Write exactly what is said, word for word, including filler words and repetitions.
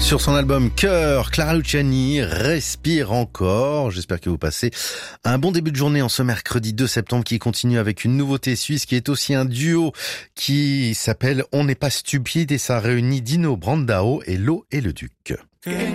Sur son album Cœur, Clara Luciani respire encore. J'espère que vous passez un bon début de journée en ce mercredi deux septembre qui continue avec une nouveauté suisse qui est aussi un duo qui s'appelle On n'est pas stupide et ça réunit Dino Brandao et Lo et le Duc.